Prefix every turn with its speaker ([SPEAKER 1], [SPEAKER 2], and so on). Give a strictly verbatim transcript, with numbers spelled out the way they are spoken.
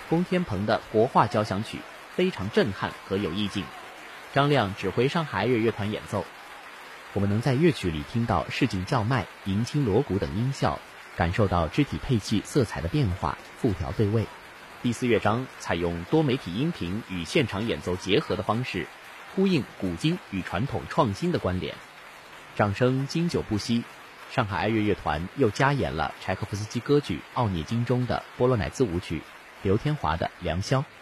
[SPEAKER 1] 龚天鹏的国画交响曲非常震撼和有意境，张亮指挥上海爱乐乐团演奏。我们能在乐曲里听到市井叫卖、迎亲锣鼓等音效，感受到肢体配器色彩的变化，复调对位。第四乐章采用多媒体音频与现场演奏结合的方式，呼应古今与传统创新的关联。掌声经久不息，上海爱乐乐团又加演了柴可夫斯基歌剧《奥涅金》中的波罗乃兹舞曲，刘天华的《良宵》。